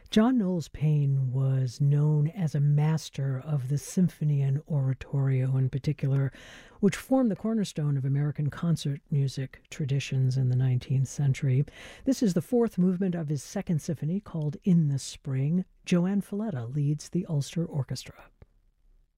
John Knowles Paine was known as a master of the symphony and oratorio in particular, which formed the cornerstone of American concert music traditions in the 19th century. This is the fourth movement of his second symphony called In the Spring. Joanne Falletta leads the Ulster Orchestra.